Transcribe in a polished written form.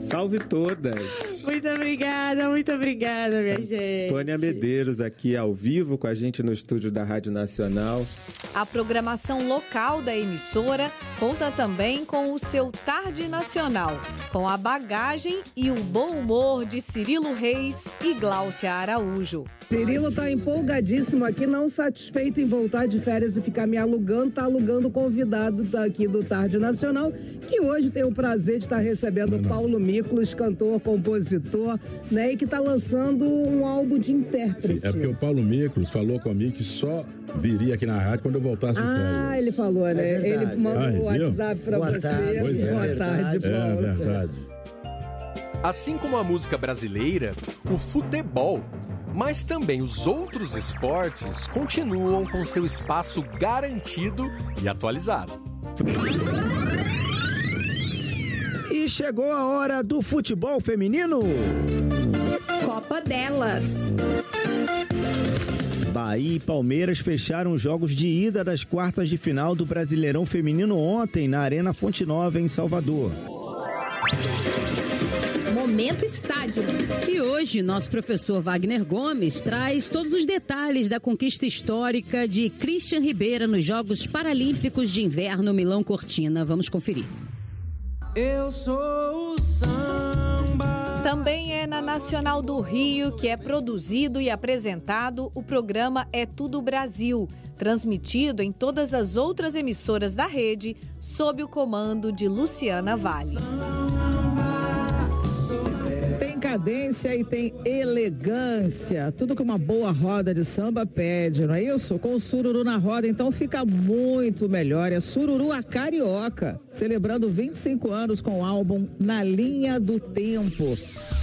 Salve todas! Muito obrigada, minha gente. Tônia Medeiros aqui ao vivo com a gente no estúdio da Rádio Nacional. A programação local da emissora conta também com o seu Tarde Nacional, com a bagagem e o bom humor de Cirilo Reis e Gláucia Araújo. Cirilo tá empolgadíssimo aqui, não satisfeito em voltar de férias e ficar me alugando, tá alugando o convidado daqui do Tarde Nacional, que hoje tem o prazer de estar recebendo o Paulo Miklos, cantor, compositor, né, e que tá lançando um álbum de intérprete. Sim, é porque o Paulo Miklos falou comigo que só viria aqui na rádio quando eu voltasse de férias. Ah, ele falou, né? Ele mandou o WhatsApp pra você. Boa tarde, Paulo. É verdade. Assim como a música brasileira, o futebol, mas também os outros esportes continuam com seu espaço garantido e atualizado. E chegou a hora do futebol feminino. Copa delas. Bahia e Palmeiras fecharam os jogos de ida das quartas de final do Brasileirão Feminino ontem na Arena Fonte Nova, em Salvador. Momento Estádio. E hoje, nosso professor Wagner Gomes traz todos os detalhes da conquista histórica de Christian Ribeira nos Jogos Paralímpicos de Inverno Milão Cortina. Vamos conferir. Eu sou o samba. Também é na Nacional do Rio que é produzido e apresentado o programa É Tudo Brasil, transmitido em todas as outras emissoras da rede, sob o comando de Luciana Vale. Tem cadência e tem elegância, tudo que uma boa roda de samba pede, não é isso? Com o sururu na roda, então fica muito melhor. É Sururu a Carioca, celebrando 25 anos com o álbum Na Linha do Tempo.